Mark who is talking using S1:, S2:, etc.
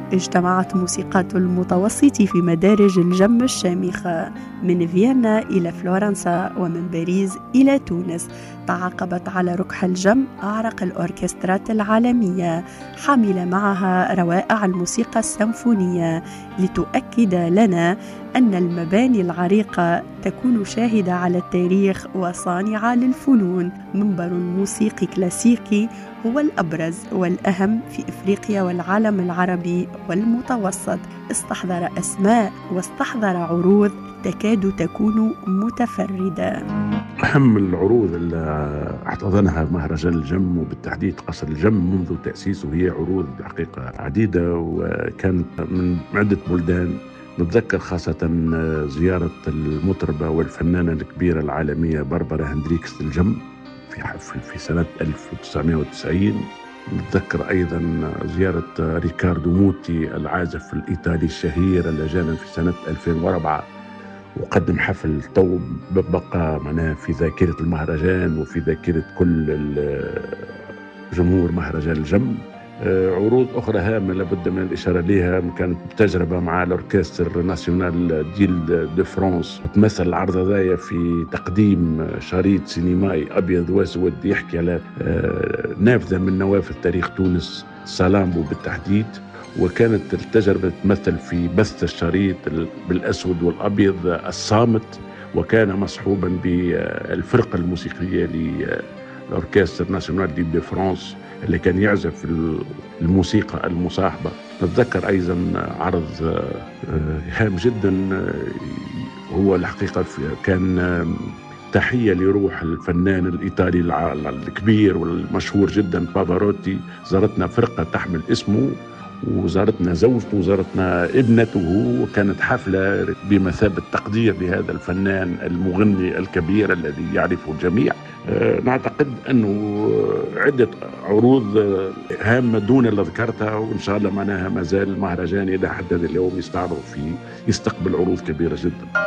S1: اجتمعت موسيقات المتوسط في مدارج الجم الشامخة من فيينا إلى فلورنسا ومن باريس إلى تونس. تعاقبت على ركح الجم أعرق الأوركسترات العالمية حاملة معها روائع الموسيقى السيمفونية لتؤكد لنا أن المباني العريقة تكون شاهدة على التاريخ وصانعة للفنون. منبر موسيقي كلاسيكي هو الأبرز والأهم في إفريقيا والعالم العربي والمتوسط. استحضر أسماء واستحضر عروض تكاد تكون متفردة.
S2: أهم العروض اللي احتضنها مهرجان الجم وبالتحديد قصر الجم منذ تأسيسه هي عروض بحقيقة عديدة وكانت من عدة بلدان. نتذكر خاصة زيارة المطربة والفنانة الكبيرة العالمية باربرا هندريكس الجم في سنة 1990. نتذكر أيضا زيارة ريكاردو موتي العازف الإيطالي الشهير اللي جانا في سنة 2004 وقدم حفل تو بقى معناها في ذاكرة المهرجان وفي ذاكرة كل جمهور مهرجان الجم. عروض أخرى هامة لابد من الإشارة لها كانت تجربة مع الأوركستر ناسيونال ديل دو فرانس. تمثل العرض هذايا في تقديم شريط سينمائي أبيض وأسود يحكي على نافذة من نوافذ تاريخ تونس سالامبو بالتحديد. وكانت التجربة تمثل في بث الشريط بالأسود والأبيض الصامت وكان مصحوبا بالفرقة الموسيقية للأوركستر ناسيونال ديل دو فرانس اللي كان يعزف الموسيقى المصاحبة. نتذكر أيضا عرض هام جدا هو الحقيقة كان تحية لروح الفنان الإيطالي الكبير والمشهور جدا بافاروتي. زارتنا فرقة تحمل اسمه وزارتنا زوجته وزارتنا ابنته وكانت حفلة بمثابة تقدير لهذا الفنان المغني الكبير الذي يعرفه الجميع. نعتقد أنه عدة عروض هامة دون اللي ذكرتها وإن شاء الله معناها ما زال المهرجان إلى حد هذا اليوم يستقبل عروض كبيرة جدا.